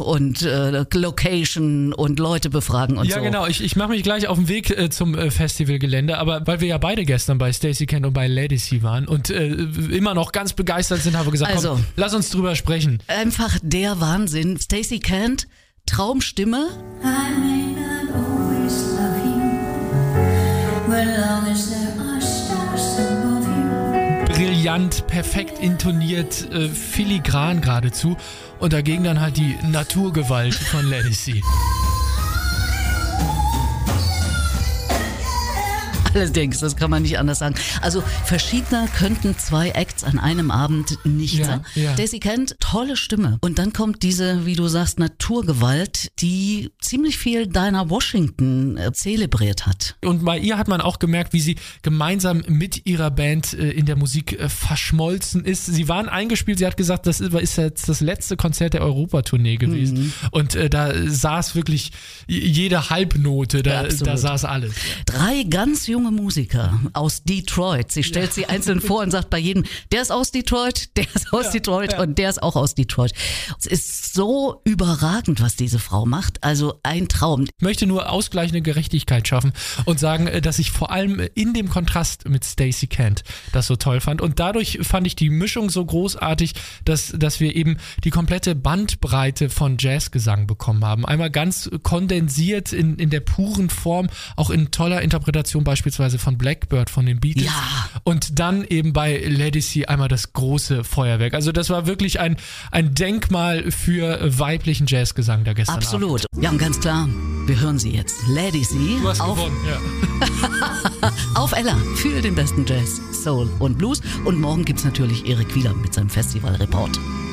und Location und Leute befragen und so. Ja, genau. Ich mache mich gleich auf den Weg zum Festivalgelände, aber weil wir ja beide gestern bei Stacey Kent und bei Ledisi waren und immer noch ganz begeistert sind, haben wir gesagt, Also, komm, lass uns drüber sprechen. Einfach der Wahnsinn. Stacey Kent, Traumstimme. I may not always love you, but long as there are stars above you. Brillant, perfekt intoniert, filigran geradezu und dagegen dann halt die Naturgewalt von Ledisi. Allerdings, das kann man nicht anders sagen. Also verschiedener könnten 2 Acts an einem Abend nicht sein. Ja. Stacey Kent, tolle Stimme. Und dann kommt diese, wie du sagst, Naturgewalt, die ziemlich viel Dinah Washington zelebriert hat. Und bei ihr hat man auch gemerkt, wie sie gemeinsam mit ihrer Band in der Musik verschmolzen ist. Sie waren eingespielt, sie hat gesagt, das ist jetzt das letzte Konzert der Europatournee gewesen. Und da saß wirklich jede Halbnote, da saß alles. 3 ganz junge Musiker aus Detroit. Sie stellt sie einzeln vor und sagt bei jedem, der ist aus Detroit, der ist aus Detroit und der ist auch aus Detroit. Es ist so überragend, was diese Frau macht. Also ein Traum. Ich möchte nur ausgleichende Gerechtigkeit schaffen und sagen, dass ich vor allem in dem Kontrast mit Stacey Kent das so toll fand. Und dadurch fand ich die Mischung so großartig, dass wir eben die komplette Bandbreite von Jazzgesang bekommen haben. Einmal ganz kondensiert in der puren Form, auch in toller Interpretation beispielsweise von Blackbird von den Beatles. Ja. Und dann eben bei Ledisi einmal das große Feuerwerk. Also das war wirklich ein Denkmal für weiblichen Jazzgesang da gestern Absolut. Abend. Ja, und ganz klar, wir hören sie jetzt. Ledisi Du hast gewonnen, ja. auf Ella für den besten Jazz, Soul und Blues. Und morgen gibt's natürlich Erik Wieland mit seinem Festivalreport.